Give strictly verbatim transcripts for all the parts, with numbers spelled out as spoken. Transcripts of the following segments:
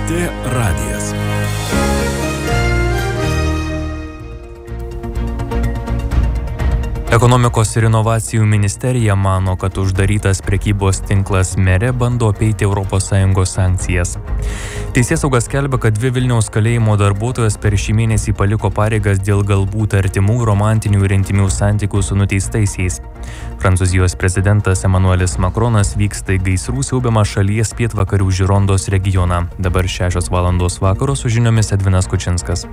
T radijas. Ekonomikos ir inovacijų ministerija mano, kad uždarytas prekybos tinklas Merė bando apeiti Europos Sąjungos sankcijas. Teisėsauga skelbia, kad dvi Vilniaus kalėjimo darbuotojos per šį mėnesį paliko pareigas dėl galbūt artimų, romantinių ir intymių santykių su nuteistaisiais. Prancūzijos prezidentas Emanuelis Makronas vyksta į gaisrų siaubiamą šalies pietvakarių Žirondos regioną. Dabar šešios valandos vakaro su žiniomis Edvinas Kučinskas.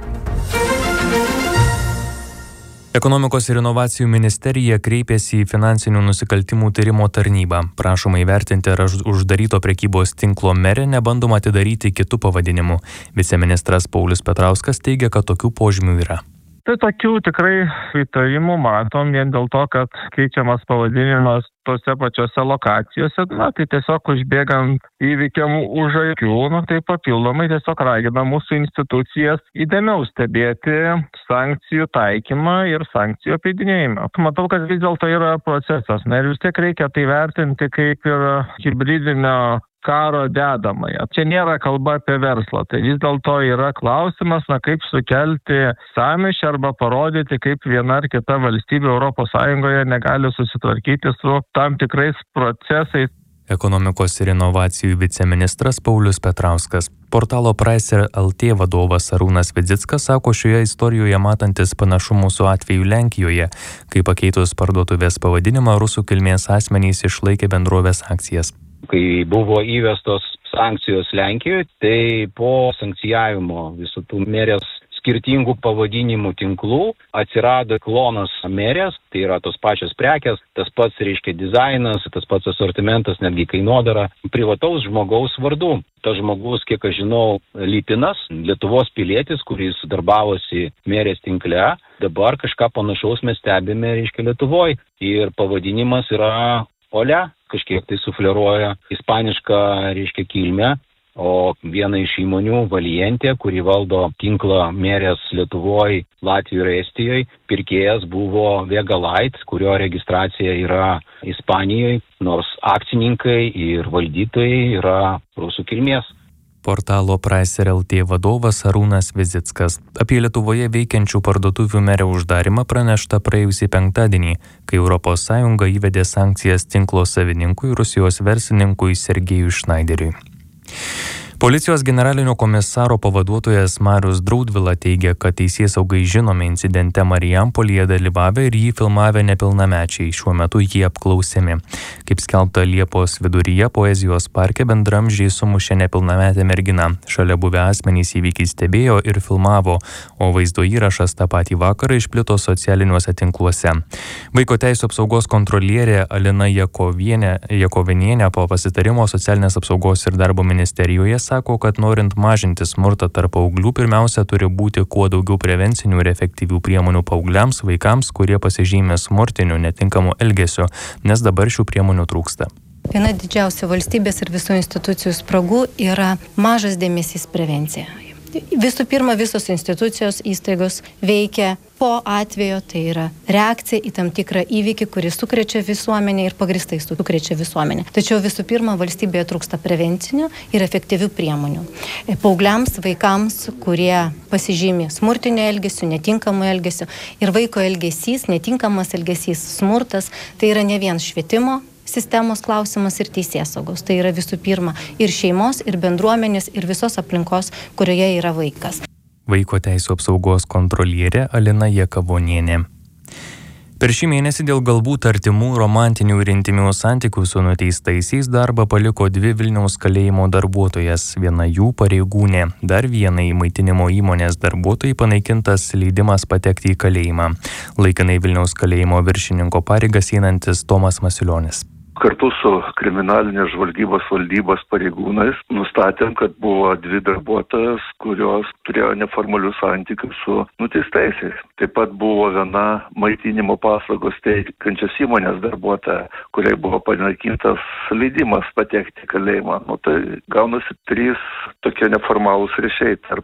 Ekonomikos ir inovacijų ministerija kreipėsi į finansinių nusikaltimų tyrimo tarnybą. Prašoma įvertinti, ar uždaryto prekybos tinklo Merė nebandoma atidaryti kitų pavadinimų. Viceministras Paulius Petrauskas teigia, kad tokių požymių yra. Tai tokių tikrai įtarimų matom vien dėl to, kad keičiamas pavadinimas tose pačiose lokacijose, na tai tiesiog užbėgant įvykiam už akių, nu tai papildomai tiesiog ragina mūsų institucijas įdėmiau stebėti sankcijų taikymą ir sankcijų apeidinėjimą. Matau, kad vis dėlto yra procesas, na ir vis tiek reikia tai vertinti kaip ir hibridinio karo dedamąją. Čia nėra kalba apie verslą, tai vis dėlto yra klausimas, na kaip sukelti sąmyšį arba parodyti, kaip viena ar kita valstybė Europos Sąjungoje negali susitvarkyti su tam tikrais procesais. Ekonomikos ir inovacijų viceministras Paulius Petrauskas. Portalo Pricer L T vadovas Arūnas Vidzickas sako šioje istorijoje matantis panašumų su atveju Lenkijoje, kai pakeitus parduotuvės pavadinimą rusų kilmės asmenys išlaikė bendrovės akcijas. Kai buvo įvestos sankcijos Lenkijoje, tai po sankcijavimo visų tų Merės skirtingų pavadinimų tinklų atsirado klonas Merės, tai yra tos pačios prekės, tas pats reiškia dizainas, tas pats asortimentas, netgi kainodara, privataus žmogaus vardu. Tas žmogus, kiek aš žinau, Lipinas, Lietuvos pilietis, kuris darbavosi Merės tinkle, dabar kažką panašaus mes stebime, reiškia, Lietuvoje. Ir pavadinimas yra Ole, kažkiek tai sufleruoja ispanišką, reiškia, kilmę, o viena iš įmonių, Valientė, kuri valdo tinklą Merės Lietuvoje, Latvijoje ir Estijoje, pirkėjas buvo Vega Light, kurio registracija yra Ispanijoje, nors akcininkai ir valdytojai yra rusų kilmės. Portalo Pricer L T vadovas Arūnas Vidzickas. Apie Lietuvoje veikiančių parduotuvių Merė uždarimą pranešta praėjusį penktadienį, kai Europos Sąjunga įvedė sankcijas tinklo savininkui Rusijos verslininkui Sergejui Šnaideriui. Policijos generalinio komisaro pavaduotojas Marius Draudvila teigia, kad teisėsaugai žinomi incidente Marijampolėje dalyvavę ir jį filmavę nepilnamečiai. Šiuo metu jie apklausiami. Kaip skelbta Liepos viduryje, Poezijos parke bendramžiai sumušė nepilnametę merginą. Šalia buvę asmenys įvykį stebėjo ir filmavo, o vaizdo įrašas tą patį vakarą išplito socialiniuose tinkluose. Vaiko teisų apsaugos kontrolierė Alina Jakovienė, Jakovinienė po pasitarimo socialinės apsaugos ir darbo ministerijoje sako, kad norint mažinti smurtą tarp paauglių, pirmiausia turi būti kuo daugiau prevencinių ir efektyvių priemonių paaugliams, vaikams, kurie pasižymė smurtiniu netinkamu elgesiu, nes dabar šių priemonių trūksta. Viena didžiausia valstybės ir visų institucijų spragų yra mažas dėmesys prevencija. Visų pirma, visos institucijos, įstaigos veikia po atvejo, tai yra reakcija į tam tikrą įvykį, kuris sukrečia visuomenę ir pagristai sukrečia visuomenę. Tačiau visų pirma, valstybėje trūksta prevencinių ir efektyvių priemonių. Paaugliams, vaikams, kurie pasižymi smurtinio elgesio, netinkamo elgesio ir vaiko elgesys, netinkamas elgesys, smurtas, tai yra ne vien švietimo sistemos klausimas ir teisėsaugos. Tai yra visų pirma ir šeimos, ir bendruomenės, ir visos aplinkos, kurioje yra vaikas. Vaiko teisų apsaugos kontrolierė Alina Jakavonienė. Per šį mėnesį dėl galbūt artimų, romantinių ir intymių santykių su nuteistaisiais darbą paliko dvi Vilniaus kalėjimo darbuotojas, viena jų pareigūnė, dar vienai maitinimo įmonės darbuotojai panaikintas leidimas patekti į kalėjimą. Laikinai Vilniaus kalėjimo viršininko pareigas einantis Tomas Masilionis. Kartu su kriminalinės žvalgybos valdybos pareigūnais nustatėm, kad buvo dvi darbuotojas, kurios turėjo neformalius santykius su nuteistaisiais. Taip pat buvo viena maitinimo paslaugos teikiančios įmonės darbuotoja, kuriai buvo panaikintas leidimas patekti į kalėjimą. Nu, tai gaunasi trys tokie neformalūs ryšiai tarp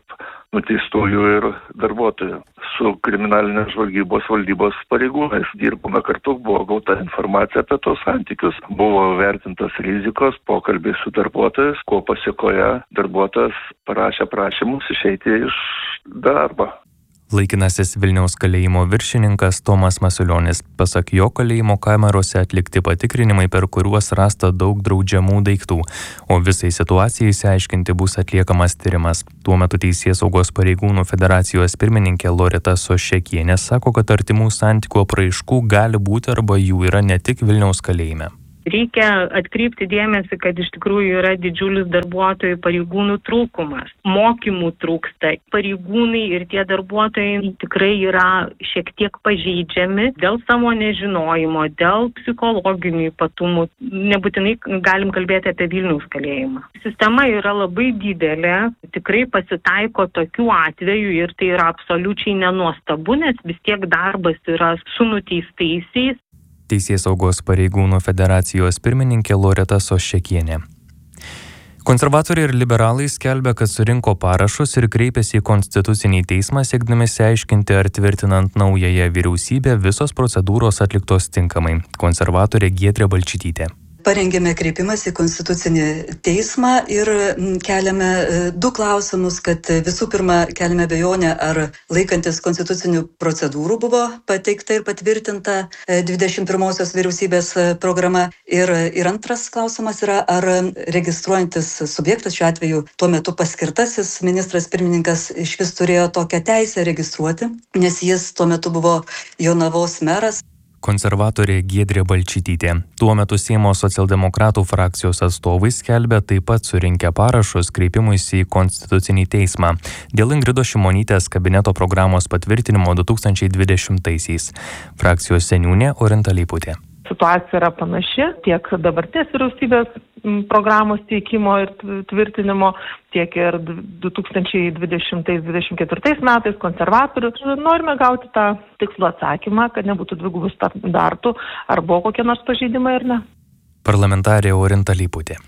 nuteistųjų ir darbuotojų. Su kriminalinės žvalgybos valdybos pareigūnais dirbome kartu, buvo gauta informacija apie tos santykius, buvo vertintas rizikos, pokalbiai su darbuotojais, ko pasiekoje darbuotojas parašė prašymus išeiti iš darbo. Laikinasis Vilniaus kalėjimo viršininkas Tomas Masiulionis. Pasak jo, kalėjimo kamerose atlikti patikrinimai, per kuriuos rasta daug draudžiamų daiktų, o visai situacijai išsiaiškinti bus atliekamas tyrimas. Tuo metu Teisėsaugos pareigūnų federacijos pirmininkė Loreta Soščekienė sako, kad artimų santykių apraiškų gali būti arba jų yra ne tik Vilniaus kalėjime. Reikia atkreipti dėmesį, kad iš tikrųjų yra didžiulis darbuotojų pareigūnų trūkumas. Mokymų trūksta. Pareigūnai ir tie darbuotojai tikrai yra šiek tiek pažeidžiami dėl savo nežinojimo, dėl psichologinių ypatumų. Nebūtinai galim kalbėti apie Vilniaus kalėjimą. Sistema yra labai didelė, tikrai pasitaiko tokių atvejų ir tai yra absoliučiai nenuostabu, nes vis tiek darbas yra su nuteistaisiais. Teisėsaugos pareigūnų federacijos pirmininkė Loreta Soščekienė. Konservatoriai ir liberalai skelbia, kad surinko parašus ir kreipėsi į Konstitucinį teismą, siekdami išsiaiškinti, ar tvirtinant naująją vyriausybę visos procedūros atliktos tinkamai. Konservatorė Giedrė Balčytytė. Parengėme kreipimas į Konstitucinį teismą ir keliame du klausimus, kad visų pirma keliame abejonę, ar laikantis konstitucinių procedūrų buvo pateikta ir patvirtinta dvidešimt pirmosios vyriausybės programa. Ir, ir antras klausimas yra, ar registruojantis subjektas, šiuo atveju tuo metu paskirtasis ministras pirmininkas, iš vis turėjo tokią teisę registruoti, nes jis tuo metu buvo Jonavos meras. Konservatorė Giedrė Balčytytė. Tuo metu Seimo socialdemokratų frakcijos atstovai skelbia taip pat surinkę parašus kreipimuisi į Konstitucinį teismą dėl Ingridos Šimonytės kabineto programos patvirtinimo du tūkstančiai dvidešimtaisiais. Frakcijos seniūnė Orinta Leiputė. Situacija yra panaši tiek dabartinės vyriausybės programos teikimo ir tvirtinimo, tiek ir du tūkstančiai dvidešimtais dvidešimt ketvirtais metais konservatorių. Norime gauti tą tikslų atsakymą, kad nebūtų dvigubų standartų, ar buvo kokie nors pažeidimai ar ne. Parlamentarė Orinta Leiputė.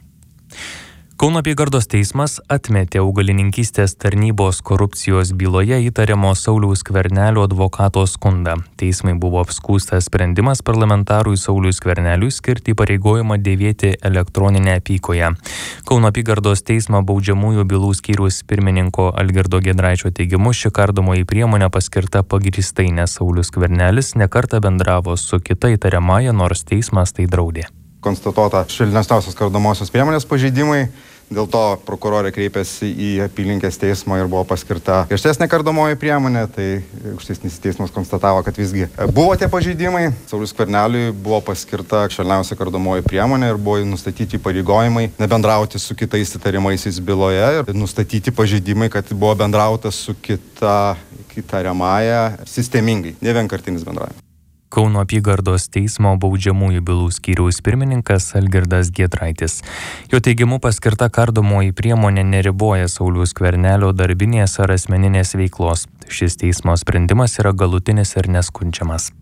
Kauno apygardos teismas atmetė augalininkystės tarnybos korupcijos byloje įtariamo Sauliaus Skvernelio advokato skundą. Teismui buvo apskųstas sprendimas parlamentarui Sauliui Skverneliui skirti įpareigojimą dėvėti elektroninę apykoję. Kauno apygardos teismo baudžiamųjų bylų skyriaus pirmininko Algirdo Giedraičio teigimu, ši kardomoji priemonė paskirta pagrįstai, nes Saulius Skvernelis nekartą bendravo su kita įtariamąja, nors teismas tai draudė. Konstatuota švelnesniausios kardomosios priemonės pažeidimai. Dėl to prokurorė kreipėsi į apylinkės teismą ir buvo paskirta griežtesnė kardomoji priemonė. Tai aukštesnis teismas konstatavo, kad visgi buvo tie pažeidimai. Sauliui Skverneliui buvo paskirta švelniausia kardomoji priemonė ir buvo nustatyti įpareigojimai nebendrauti su kitais įtariamaisiais byloje ir nustatyti pažeidimai, kad buvo bendrauta su kita įtariamąja sistemingai, ne vienkartinis bendravimas. Kauno apygardos teismo baudžiamųjų bylų skyriaus pirmininkas Algirdas Giedraitis. Jo teigimu paskirta kardomoji priemonė neriboja Sauliaus Skvernelio darbinės ar asmeninės veiklos. Šis teismo sprendimas yra galutinis ir neskundžiamas.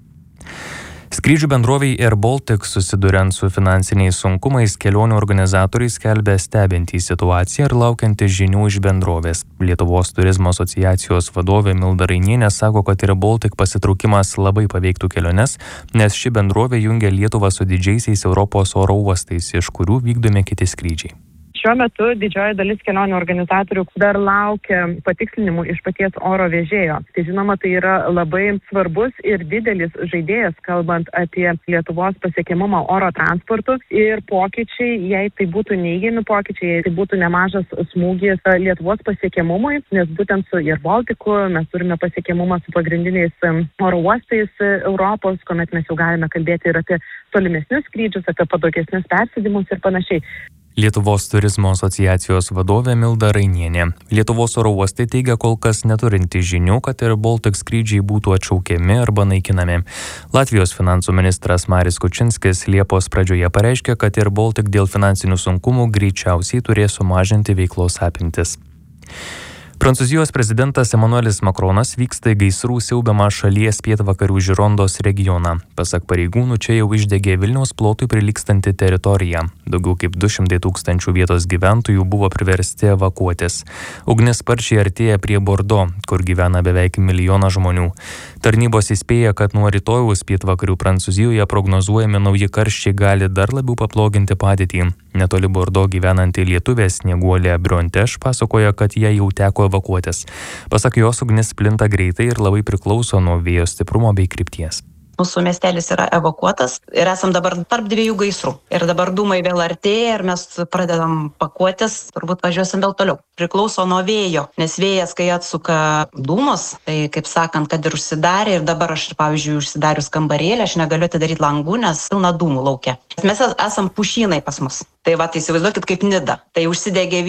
Skrydžių bendrovei Air Baltic susiduriant su finansiniais sunkumais, kelionių organizatoriai skelbia stebintį situaciją ir laukiantį žinių iš bendrovės. Lietuvos turizmo asociacijos vadovė Milda Rainienė sako, kad Air Baltic pasitraukimas labai paveiktų keliones, nes ši bendrovė jungia Lietuvą su didžiaisiais Europos oro uostais, iš kurių vykdomi kiti skrydžiai. Šiuo metu didžioji dalis kelionių organizatorių dar laukia patikslinimų iš paties oro vežėjo. Tai žinoma, tai yra labai svarbus ir didelis žaidėjas, kalbant apie Lietuvos pasiekiamumą oro transportu. Ir pokyčiai, jei tai būtų neigiami pokyčiai, jei tai būtų nemažas smūgis Lietuvos pasiekiamumui, nes būtent su Air Balticu mes turime pasiekiamumą su pagrindiniais oro uostais Europos, kuomet mes jau galime kalbėti ir apie tolimesnius skrydžius, apie patogesnius persėdimus ir panašiai. Lietuvos turizmo asociacijos vadovė Milda Rainienė. Lietuvos oro uostai teigia kol kas neturinti žinių, kad Air Baltic skrydžiai būtų atšaukiami arba naikinami. Latvijos finansų ministras Maris Kučinskis Liepos pradžioje pareiškė, kad Air Baltic dėl finansinių sunkumų greičiausiai turės sumažinti veiklos apimtis. Prancūzijos prezidentas Emanuelis Makronas vyksta į gaisrų siaubiamą šalies pietvakarių Žirondos regioną. Pasak pareigūnų, čia jau išdegė Vilniaus plotui prilygstanti teritorija. Daugiau kaip du šimtai tūkstančių vietos gyventojų buvo priversti evakuotis. Ugnis sparčiai artėja prie Bordo, kur gyvena beveik milijonas žmonių. Tarnybos įspėja, kad nuo rytojaus pietvakarių Prancūzijoje prognozuojami nauji karščiai gali dar labiau paploginti padėtį. Netoli Bordo gyvenanti lietuvė Snieguolė Brionteš pasakoja, kad jai jau teko evakuotis. Pasak jos, ugnis plinta greitai ir labai priklauso nuo vėjo stiprumo bei krypties. Mūsų miestelis yra evakuotas ir esam dabar tarp dviejų gaisrų. Ir dabar dūmai vėl artėja ir mes pradedam pakuotis, turbūt važiuosim vėl toliau. Priklauso nuo vėjo, nes vėjas, kai atsuka dūmus, tai kaip sakant, kad ir užsidarė ir dabar aš, pavyzdžiui, užsidarius kambarėlį, aš negaliu atidaryti langų, nes pilna dūmų laukia. Mes esam pušynai pas mus. Tai va, tai įsivaizduokit kaip Nida. Tai užsidegė